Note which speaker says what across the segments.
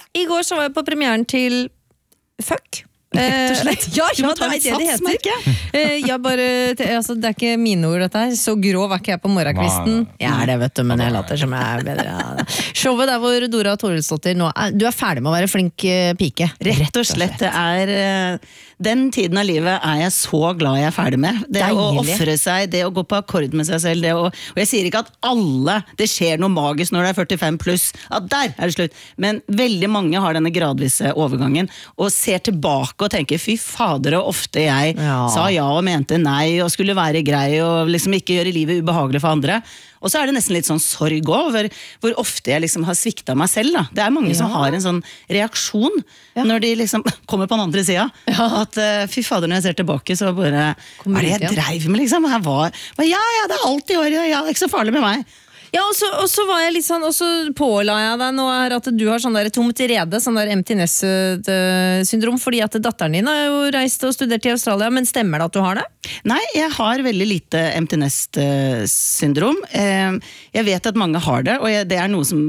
Speaker 1: I går så var jeg på premieren til Fuck.
Speaker 2: Rett og slett.
Speaker 1: Ja,
Speaker 2: Du må ta litt sats, merker jeg.
Speaker 1: Jeg bare, altså, det ikke mine ord dette her. Så grov ikke jeg på morgenkvisten. Jeg det, vet du, men jeg later som jeg bedre. Ja. Showet der hvor Dora Torilsdottir nå du ferdig med å være flink pike.
Speaker 2: Rett og slett, det den tiden av livet jeg så glad jeg ferdig med. Det å offre seg, det å gå på akkord med seg selv, og jeg sier ikke at alle, det skjer noe magisk når det 45 pluss, at der det slutt. Men veldig mange har denne gradvise overgangen, og ser tilbake og tenker, fy fader, og ofte jeg sa ja og mente nei, og skulle være grei, og liksom ikke gjøre livet ubehagelig for andre. Og så det nesten litt sånn sorg over hvor ofte jeg liksom har sviktet meg selv da. Det mange som har en sånn reaksjon når de liksom kommer på den andre siden. At fy fader, når jeg ser tilbake så bare, hva det jeg dreiv med liksom? Jeg var det alt i år, det ikke så farlig med meg.
Speaker 1: Ja, og så var jeg litt sånn, og så påla jeg deg nå at du har sånn der tomt i rede, sånn der empty nest-syndrom, fordi at datteren din har jo reist og studert i Australia, men stemmer det at du har det?
Speaker 2: Nei, jeg har veldig lite empty nest-syndrom. Jeg vet at mange har det, og det noe som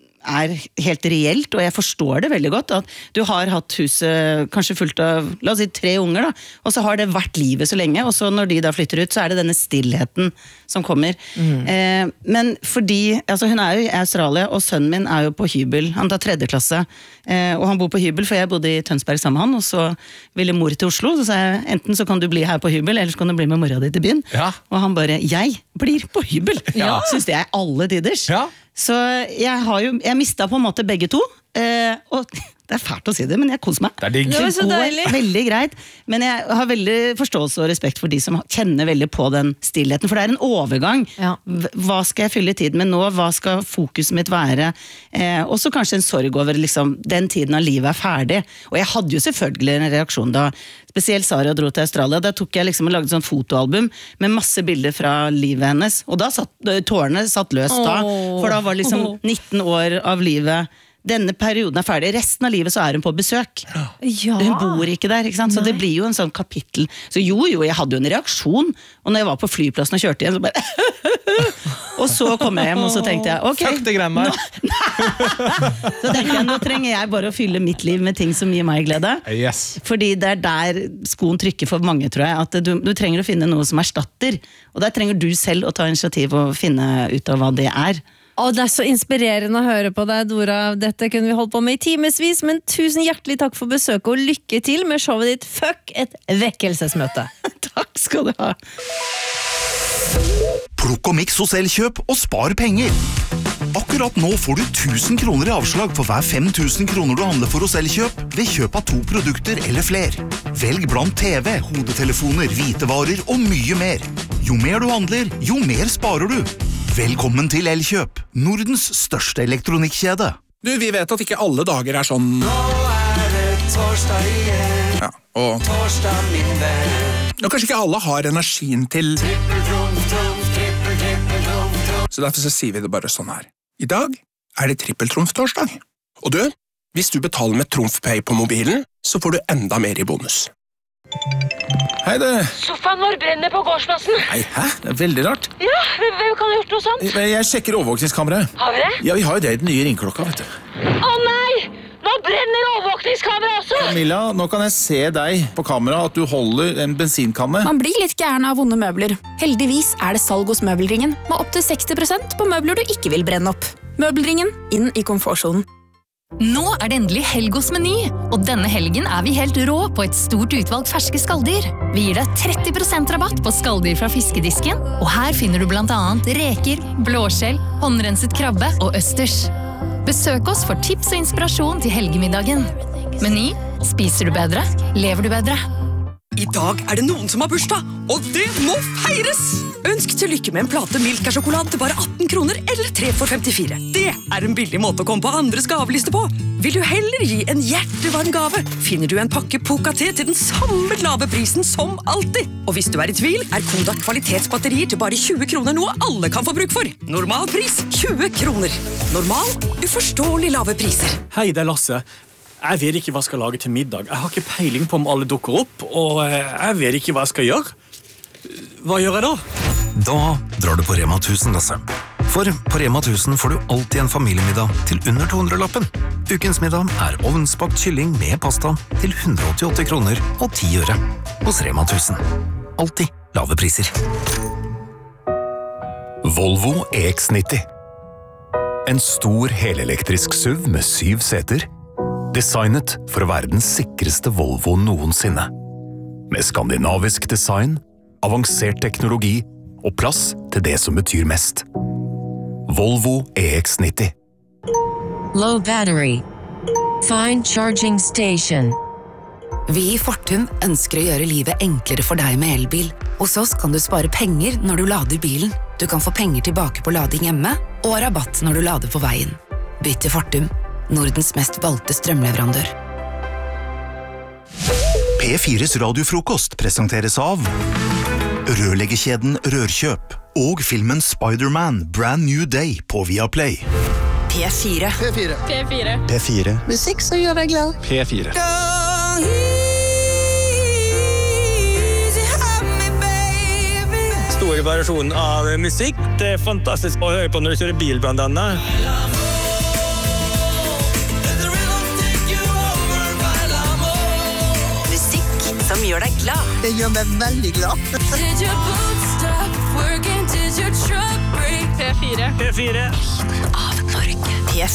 Speaker 2: helt reelt, og jeg forstår det veldig godt, at du har hatt huset kanskje fullt av, la oss si 3 unger da, og så har det vært livet så lenge, og så når de da flytter ut, så det denne stillheten som kommer. Men fordi, altså hun jo i Australia, og sønnen min jo på hybel, han tar 3. klasse, og han bor på hybel, for jeg bodde i Tønsberg sammen med han, og så ville mor til Oslo, så sa jeg, enten så kan du bli her på hybel, eller så kan du bli med mora di til byen. Og han bare, jeg blir på hybel! Synes det alle tiders. Så jeg mistet på en måte begge to, og det fælt å si det, men jeg koser meg.
Speaker 1: Det var så deilig.
Speaker 2: Det går veldig greit, men jeg har veldig forståelse og respekt for de som kjenner veldig på den stillheten, for det en overgang. Hva skal jeg fylle tiden med nå? Hva skal fokuset mitt være? Og så kanskje en sorg over liksom, den tiden av livet ferdig. Og jeg hadde jo selvfølgelig en reaksjon da, spesielt Sara dro til Australia, da tok jeg liksom og lagde sånn fotoalbum med masse bilder fra livet hennes, og da tårene satt løst da, for da var liksom 19 år av livet. Denne perioden ferdig, resten av livet så hun på besøk. Hun bor ikke der, ikke sant? Så det blir jo en sånn kapittel. Så jo, jeg hadde jo en reaksjon, og når jeg var på flyplassen og kjørte igjen, så bare og så kom jeg hjem, og så tenkte jeg, ok.
Speaker 3: Fuck det greiene.
Speaker 2: Så tenkte jeg, nå trenger jeg bare å fylle mitt liv med ting som gir meg glede. Fordi det der skoen trykker for mange, tror jeg, at du trenger å finne noe som erstatter. Og der trenger du selv å ta initiativ og finne ut av hva det
Speaker 1: det så inspirerende å høre på deg, Dora. Dette kunne vi holdt på med i timesvis, men tusen hjertelig takk for besøket, og lykke til med showet ditt Fuck et vekkelsesmøte.
Speaker 2: Takk skal du ha.
Speaker 4: Plukk og miks hos Elkjøp og spar penger. Akkurat nå får du 1000 kroner i avslag for hver 5000 kroner du handler for hos Elkjøp ved kjøp av 2 produkter eller fler. Velg blant TV, hodetelefoner, hvitevarer og mye mer. Jo mer du handler, jo mer sparer du. Velkommen til Elkjøp, Nordens største elektronikkjede.
Speaker 5: Du, vi vet at ikke alle dager sånn. Nå det torsdag igjen. Ja, og torsdag min venn. Og kanskje ikke alle har energien til så derfor så sier vi det bare sånn her. I dag det trippeltrumf-torsdag. Og du, hvis du betaler med TrumfPay på mobilen, så får du enda mer i bonus. Hei det.
Speaker 6: Sofaen vår brenner på gårdsplassen.
Speaker 5: Nei, hæ? Det veldig rart.
Speaker 6: Ja, hvem kan ha gjort noe sånt?
Speaker 5: Jeg sjekker overvåkningskameraet.
Speaker 6: Har vi det?
Speaker 5: Ja, vi har jo det i den nye ringklokka, vet du.
Speaker 6: Å nei! Nå brenner overvåkningskameraet også!
Speaker 5: Camilla, nå kan jeg se deg på kamera at du holder en bensinkanne.
Speaker 7: Man blir litt gæren av vonde møbler. Heldigvis det salg hos Møbelringen, med opp til 60% på møbler du ikke vil brenne opp. Møbelringen, inn i komfortsonen.
Speaker 8: Nå det endelig helg hos Meny, og denne helgen vi helt rå på et stort utvalg ferske skalldyr. Vi gir deg 30% rabatt på skalldyr fra fiskedisken, og her finner du blant annet reker, blåskjell, håndrenset krabbe og østers. Besøk oss for tips og inspirasjon til helgemiddagen. Meny, spiser du bedre, lever du bedre.
Speaker 9: I dag det noen som har bursdag, og det må feires! Ønsk til lykke med en plate Milka-sjokolade til bare 18 kroner, eller 3 for 54. Det en billig måte å komme på andres gaveliste på. Vil du heller gi en hjertevarm gave, finner du en pakke Poca-te til den samme lave prisen som alltid. Og hvis du i tvil, Kodak kvalitetsbatterier til bare 20 kroner noe alle kan få bruk for. Normal pris 20 kroner. Normal, uforståelig lave priser.
Speaker 10: Hei, det Lasse. Jeg vet ikke hva jeg skal lage til middag. Jeg har ikke peiling på om alle dukker opp, og jeg vet ikke hva jeg skal gjøre. Hva gjør jeg da?
Speaker 4: Da drar du på Rema 1000, Lasse.
Speaker 3: For på Rema 1000 får du alltid en familiemiddag til under 200-lappen. Ukens middag ovnsbakt kylling med pasta til 188 kroner og 10 øre. Hos Rema 1000. Alltid lave priser.
Speaker 11: Volvo EX90. En stor helelektrisk SUV med 7 seter. Designet for å være den sikreste Volvo noensinne. Med skandinavisk design, avansert teknologi og plass til det som betyr mest. Volvo EX90.
Speaker 12: Low battery. Find charging station.
Speaker 13: Vi I Fortum ønsker å gjøre livet enklere for deg med elbil. Hos oss kan du spare penger når du lader bilen. Du kan få penger tilbake på lading hjemme, og rabatt når du lader på veien. Bytt til Fortum, Nordens mest valgte strømleverandør.
Speaker 4: P4s radiofrokost presenteres av rørleggerkjeden Rørkjøp og filmen Spider-Man Brand New Day på Viaplay.
Speaker 13: P4.
Speaker 14: P4.
Speaker 13: P4.
Speaker 14: P4.
Speaker 13: Musikk som gjør deg glad.
Speaker 14: P4.
Speaker 15: Store variasjonen av musikk. Det fantastisk å høre på når du kjører bil blant annet.
Speaker 13: Musikk som gjør deg glad.
Speaker 16: Det gjør meg veldig glad.
Speaker 13: P4.
Speaker 15: P4.
Speaker 13: Av Norge. P4.